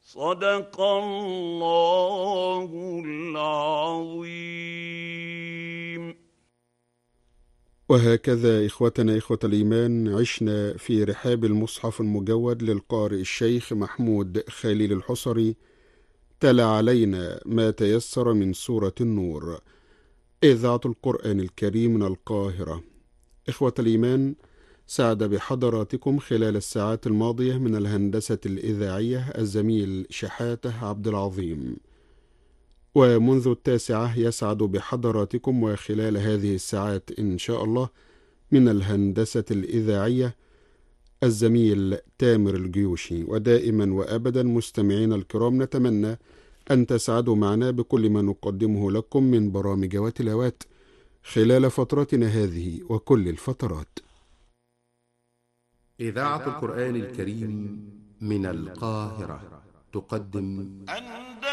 صدق الله العظيم. وهكذا إخوتنا إخوة الإيمان عشنا في رحاب المصحف المجود للقارئ الشيخ محمود خليل الحصري، تلا علينا ما تيسر من سورة النور، إذاعة القرآن الكريم من القاهرة. إخوة الإيمان، سعد بحضراتكم خلال الساعات الماضية من الهندسة الإذاعية الزميل شحاته عبد العظيم، ومنذ 9 يسعد بحضراتكم وخلال هذه الساعات إن شاء الله من الهندسة الإذاعية الزميل تامر الجيوشي. ودائما وأبدا مستمعين الكرام، نتمنى أن تسعدوا معنا بكل ما نقدمه لكم من برامج وتلاوات خلال فترتنا هذه وكل الفترات. إذاعة القرآن الكريم من القاهرة تقدم